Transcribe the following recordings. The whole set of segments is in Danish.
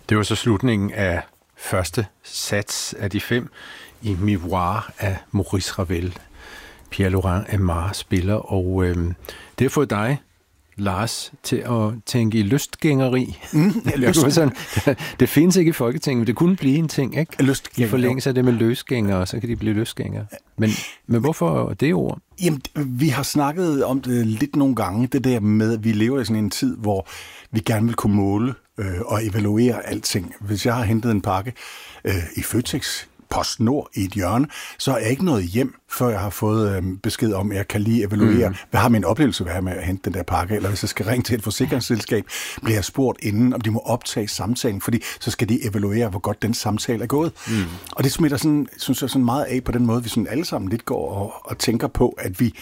Det var så slutningen af første sats af de 5 i Miroir af Maurice Ravel. Pierre-Laurent Aimard spiller, og det har fået dig, Lars, til at tænke i lystgængeri. Det findes ikke i Folketinget, men det kunne blive en ting, ikke? I forlængelse af det med løsgængere, så kan de blive løsgængere. Men hvorfor det ord? Jamen, vi har snakket om det lidt nogle gange, det der med, at vi lever i sådan en tid, hvor vi gerne vil kunne måle og evaluere alting. Hvis jeg har hentet en pakke i Føtex, PostNord i et hjørne, så er jeg ikke nået hjem, før jeg har fået besked om, at jeg kan lige evaluere, hvad har min oplevelse været med at hente den der pakke, eller hvis jeg skal ringe til et forsikringsselskab, bliver jeg spurgt inden, om de må optage samtalen, fordi så skal de evaluere, hvor godt den samtale er gået. Og det smitter sådan, synes jeg, sådan meget af på den måde, vi sådan alle sammen lidt går og tænker på, at vi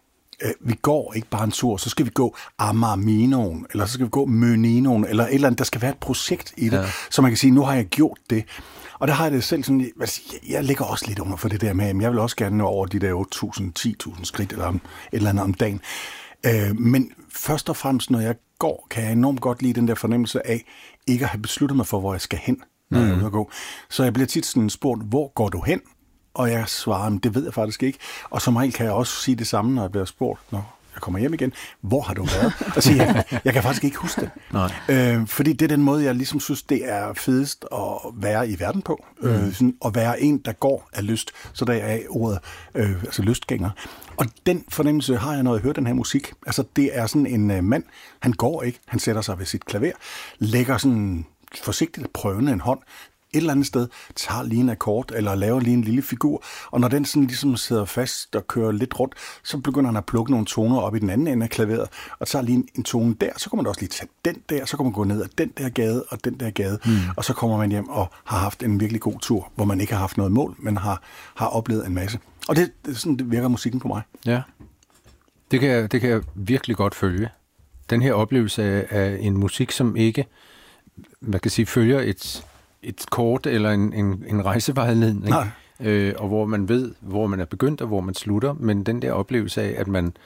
går ikke bare en tur, så skal vi gå Amarminoen, eller så skal vi gå Møninoen, eller et eller andet, der skal være et projekt i det, så man kan sige, nu har jeg gjort det. Og der har jeg det selv sådan, jeg ligger også lidt under for det der med, at jeg vil også gerne nå over de der 8.000, 10.000 skridt, eller et eller andet om dagen. Men først og fremmest, når jeg går, kan jeg enormt godt lide den der fornemmelse af, ikke at have besluttet mig for, hvor jeg skal hen, når jeg er ude at gå. Så jeg bliver tit sådan spurgt, hvor går du hen? Og jeg svarer, det ved jeg faktisk ikke. Og som regel kan jeg også sige det samme, når jeg bliver spurgt, når jeg kommer hjem igen. Hvor har du været? Og siger jeg kan faktisk ikke huske det. Nej. Fordi det er den måde, jeg ligesom synes, det er fedest at være i verden på. Sådan, at være en, der går af lyst. Så der er ordet altså lystgænger. Og den fornemmelse har jeg, når jeg hører den her musik. Altså, det er sådan en mand, han går ikke, han sætter sig ved sit klaver, lægger sådan forsigtigt prøvende en hånd, et eller andet sted, tager lige en akkord, eller laver lige en lille figur, og når den sådan ligesom sidder fast og kører lidt rundt, så begynder han at plukke nogle toner op i den anden ende af klaveret, og tager lige en tone der, så kan man også lige tage den der, så kan man gå ned ad den der gade, og den der gade, og så kommer man hjem og har haft en virkelig god tur, hvor man ikke har haft noget mål, men har oplevet en masse. Og det sådan det virker musikken på mig. Ja, det kan jeg virkelig godt følge. Den her oplevelse af en musik, som ikke, man kan sige, følger et kort eller en rejsevejledning, og hvor man ved, hvor man er begyndt og hvor man slutter, men den der oplevelse af, at man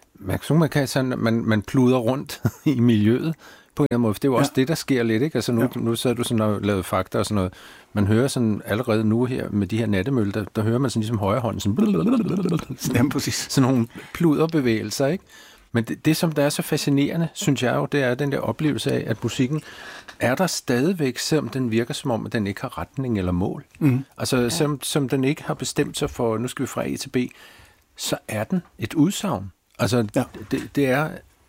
pluder rundt i miljøet på en eller anden måde. Det er jo også det, der sker lidt, ikke? Altså nu sidder du sådan og lavet fakta og sådan noget. Man hører sådan allerede nu her med de her nattemøller, der hører man sådan ligesom højre hånd sådan præcis. Sådan nogle pluderbevægelser, ikke? Men det, som der er så fascinerende, synes jeg jo, det er den der oplevelse af, at musikken er der stadigvæk, selvom den virker som om, at den ikke har retning eller mål. Altså, som den ikke har bestemt sig for, nu skal vi fra A til B, så er den et udsagn. Altså, det er...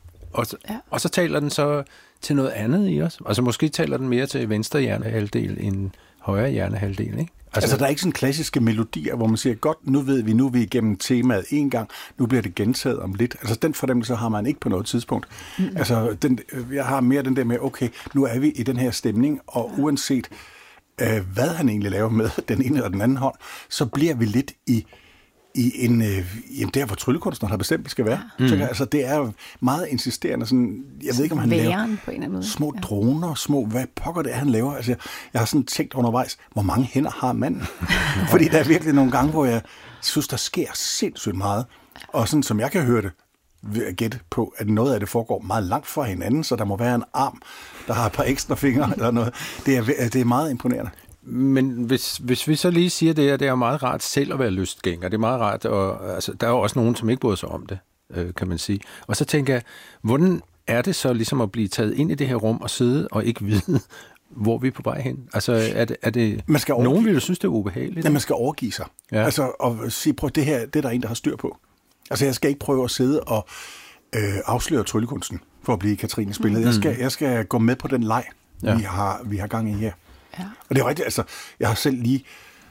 Og så taler den så til noget andet i os. Altså, måske taler den mere til venstre hjernehalvdel end højre hjernehalvdel, ikke? Altså, der er ikke sådan klassiske melodier, hvor man siger, godt, nu ved vi, nu er vi igennem temaet en gang, nu bliver det gentaget om lidt. Altså, den fornemmelse har man ikke på noget tidspunkt. Altså, jeg har mere den der med, okay, nu er vi i den her stemning, og uanset hvad han egentlig laver med den ene eller den anden hånd, så bliver vi lidt i en, der hvor tryllekunstneren har bestemt, det skal være. Så, altså, det er meget insisterende. Sådan, jeg ved ikke, om han laver på en eller anden små droner, hvad pokker det er, han laver. Altså, jeg har sådan tænkt undervejs, hvor mange hænder har manden? Fordi der er virkelig nogle gange, hvor jeg synes, der sker sindssygt meget. Og sådan som jeg kan høre det, vil jeg gætte på, at noget af det foregår meget langt fra hinanden, så der må være en arm, der har et par ekstra fingre eller noget. Det er meget imponerende. Men hvis vi så lige siger det, at det er meget rart selv at være lystgænger. Det er meget rart, og altså, der er jo også nogen, som ikke bryder sig om det, kan man sige. Og så tænker jeg, hvordan er det så ligesom at blive taget ind i det her rum og sidde og ikke vide, hvor vi er på vej hen? Altså, er det nogen vil jo synes, det er ubehageligt? Ja, man skal overgive sig. Ja. Altså, og sige, prøv, det her, det er der en, der har styr på. Altså, jeg skal ikke prøve at sidde og afsløre tryllekunsten for at blive Katrines billede. Jeg skal gå med på den leg, vi har gang i her. Ja. Og det er rigtigt, altså, jeg har selv lige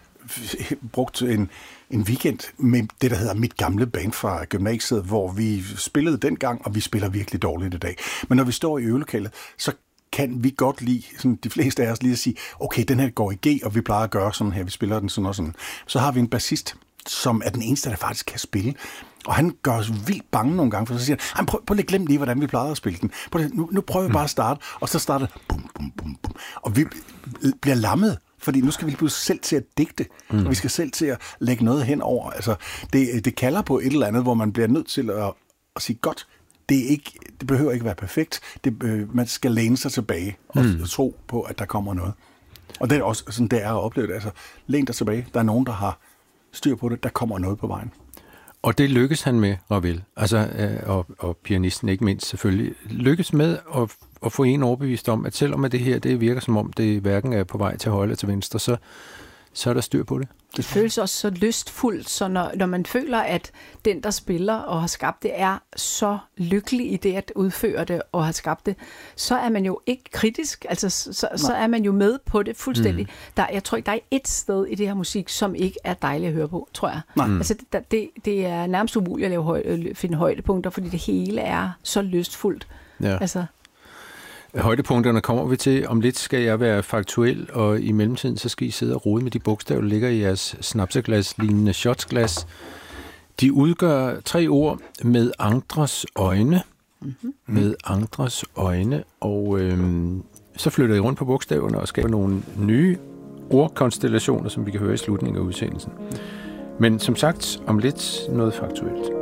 brugt en weekend med det, der hedder mit gamle band fra gymnasiet, hvor vi spillede dengang, og vi spiller virkelig dårligt i dag. Men når vi står i øvelokalet, så kan vi godt lide, sådan de fleste af os lige at sige, okay, den her går i G, og vi plejer at gøre sådan her, vi spiller den sådan og sådan. Så har vi en bassist, som er den eneste, der faktisk kan spille. Og han gør os vildt bange nogle gange, for så siger han, prøv lige glem lige, hvordan vi plejede at spille den. Nu prøver vi bare at starte, og så starter bum, bum, bum, bum. Og vi bliver lammet, fordi nu skal vi lige selv til at digte, og vi skal selv til at lægge noget hen over. Altså, det kalder på et eller andet, hvor man bliver nødt til at sige, godt, det behøver ikke være perfekt. Man skal læne sig tilbage og tro på, at der kommer noget. Og det er også sådan, det er at opleve det. Altså, læn dig tilbage. Der er nogen, der har styr på det. Der kommer noget på vejen. Og det lykkes han med, Ravel. Altså, og pianisten ikke mindst selvfølgelig. Lykkes med at få en overbevist om, at selvom det her, det virker som om, det hverken er på vej til højre eller til venstre, så er der styr på det. Det føles også så lystfuldt, så når man føler, at den, der spiller og har skabt det, er så lykkelig i det at udføre det og har skabt det, så er man jo ikke kritisk, altså så er man jo med på det fuldstændig. Jeg tror ikke, der er et sted i det her musik, som ikke er dejligt at høre på, tror jeg. Altså det er nærmest umuligt at finde højdepunkter, fordi det hele er så lystfuldt. Ja. Altså højdepunkterne kommer vi til. Om lidt skal jeg være faktuel, og i mellemtiden så skal I sidde og rode med de bogstaver, der ligger i jeres snapseglas-lignende shotsglas. De udgør 3 ord: med andres øjne. Med andres øjne. Og så flytter I rundt på bogstaverne og skaber nogle nye ordkonstellationer, som vi kan høre i slutningen af udsendelsen. Men som sagt, om lidt noget faktuelt.